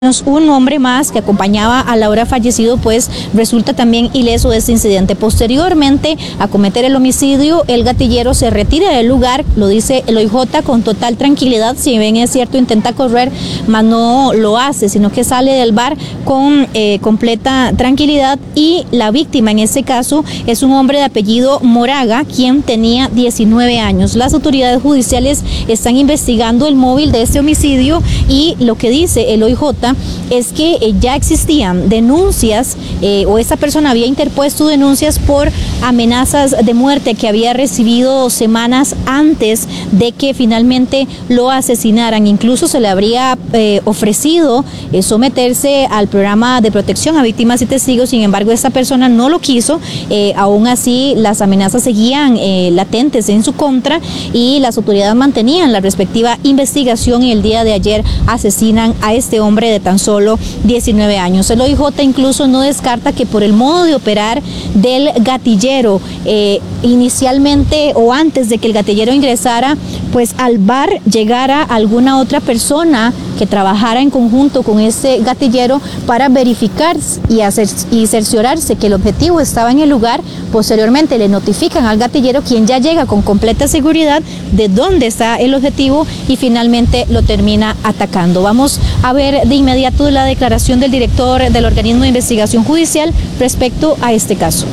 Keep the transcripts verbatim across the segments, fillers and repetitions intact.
Un hombre más que acompañaba al ahora fallecido pues resulta también ileso de este incidente. Posteriormente a cometer el homicidio, el gatillero se retira del lugar, lo dice el O I J con total tranquilidad. Si bien es cierto, intenta correr, mas no lo hace, sino que sale del bar con eh, completa tranquilidad. Y la víctima en este caso es un hombre de apellido Moraga, quien tenía diecinueve años. Las autoridades judiciales están investigando el móvil de este homicidio y lo que dice el O I J es que eh, ya existían denuncias eh, o esta persona había interpuesto denuncias por amenazas de muerte que había recibido semanas antes de que finalmente lo asesinaran. Incluso se le habría eh, ofrecido eh, someterse al programa de protección a víctimas y testigos. Sin embargo, esta persona no lo quiso. Eh, aún así, las amenazas seguían eh, latentes en su contra y las autoridades mantenían la respectiva investigación, y el día de ayer asesinan a este hombre de tan solo diecinueve años. El O I J incluso no descarta que por el modo de operar del gatillero, eh, inicialmente o antes de que el gatillero ingresara pues al bar, llegara alguna otra persona que trabajara en conjunto con ese gatillero para verificar y, hacer, y cerciorarse que el objetivo estaba en el lugar. Posteriormente le notifican al gatillero, quien ya llega con completa seguridad de dónde está el objetivo y finalmente lo termina atacando. Vamos a ver de inmediato la declaración del director del organismo de investigación judicial respecto a este caso.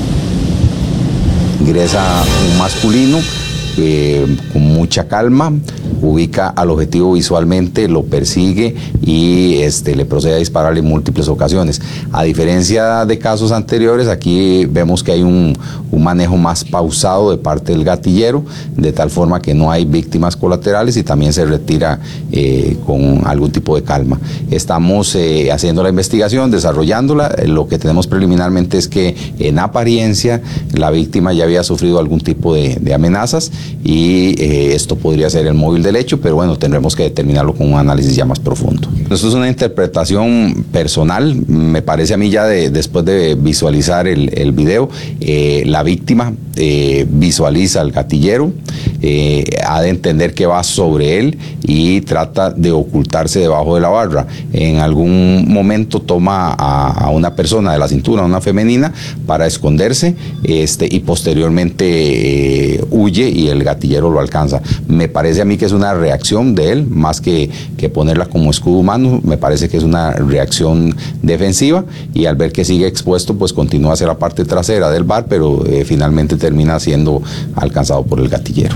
Ingresa un masculino eh, con mucha calma, ubica al objetivo visualmente, lo persigue y este, le procede a dispararle en múltiples ocasiones. A diferencia de casos anteriores, aquí vemos que hay un, un manejo más pausado de parte del gatillero, de tal forma que no hay víctimas colaterales y también se retira eh, con algún tipo de calma. Estamos eh, haciendo la investigación, desarrollándola. Lo que tenemos preliminarmente es que en apariencia la víctima ya había sufrido algún tipo de, de amenazas y eh, esto podría ser el móvil del hecho, pero bueno, tendremos que determinarlo con un análisis ya más profundo. Esto es una interpretación personal, me parece a mí ya de, después de visualizar el, el video, eh, la víctima eh, visualiza al gatillero, eh, ha de entender que va sobre él y trata de ocultarse debajo de la barra. En algún momento toma a, a una persona de la cintura, una femenina, para esconderse este, y posteriormente eh, huye y el gatillero lo alcanza. Me parece a mí que es una reacción de él, más que, que ponerla como escudo humano. Me parece que es una reacción defensiva y al ver que sigue expuesto, pues continúa hacia la parte trasera del bar, pero eh, finalmente termina siendo alcanzado por el gatillero.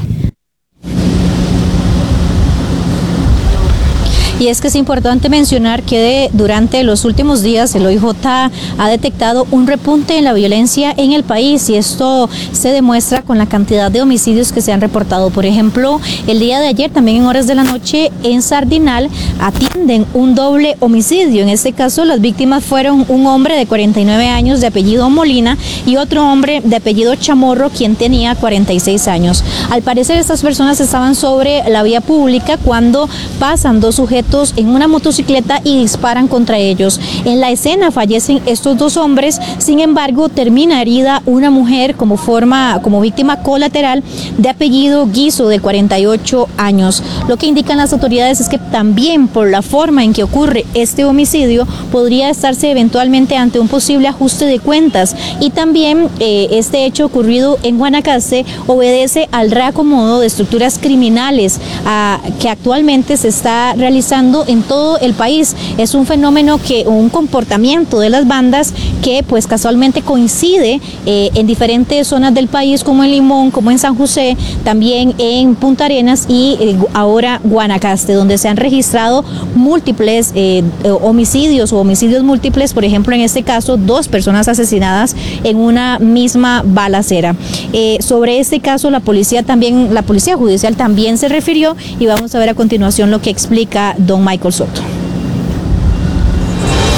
Y es que es importante mencionar que de, durante los últimos días el O I J ha detectado un repunte en la violencia en el país, y esto se demuestra con la cantidad de homicidios que se han reportado. Por ejemplo, el día de ayer, también en horas de la noche, en Sardinal atienden un doble homicidio. En este caso, las víctimas fueron un hombre de cuarenta y nueve años de apellido Molina y otro hombre de apellido Chamorro, quien tenía cuarenta y seis años. Al parecer, estas personas estaban sobre la vía pública cuando pasan dos sujetos en una motocicleta y disparan contra ellos. En la escena fallecen estos dos hombres. Sin embargo, termina herida una mujer como forma, como víctima colateral, de apellido Guizo, de cuarenta y ocho años. Lo que indican las autoridades es que también por la forma en que ocurre este homicidio podría estarse eventualmente ante un posible ajuste de cuentas, y también eh, este hecho ocurrido en Guanacaste obedece al reacomodo de estructuras criminales a, que actualmente se está realizando en todo el país. Es un fenómeno que, un comportamiento de las bandas que pues casualmente coincide eh, en diferentes zonas del país, como en Limón, como en San José, también en Punta Arenas y eh, ahora Guanacaste, donde se han registrado múltiples eh, homicidios o homicidios múltiples. Por ejemplo, en este caso, dos personas asesinadas en una misma balacera. Eh, sobre este caso, la policía también, la policía judicial también se refirió, y vamos a ver a continuación lo que explica don Michael Soto. Lo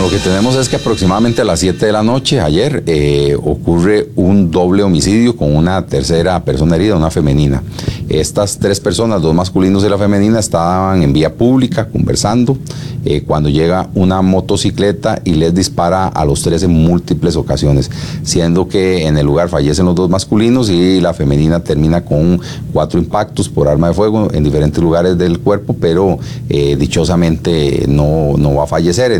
lo que tenemos es que aproximadamente a las siete de la noche, ayer, eh, ocurre un doble homicidio con una tercera persona herida, una femenina. Estas tres personas, dos masculinos y la femenina, estaban en vía pública conversando eh, cuando llega una motocicleta y les dispara a los tres en múltiples ocasiones, siendo que en el lugar fallecen los dos masculinos y la femenina termina con cuatro impactos por arma de fuego en diferentes lugares del cuerpo, pero eh, dichosamente no, no va a fallecer.